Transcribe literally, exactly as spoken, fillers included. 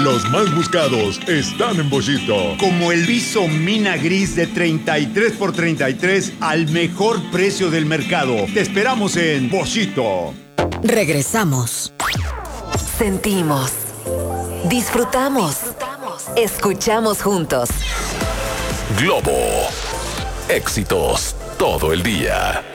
Los más buscados están en Bollito. Como el Viso Mina Gris de treinta y tres por treinta y tres al mejor precio del mercado. Te esperamos en Bollito. Regresamos. Sentimos. Disfrutamos. Escuchamos juntos. Globo. Éxitos todo el día.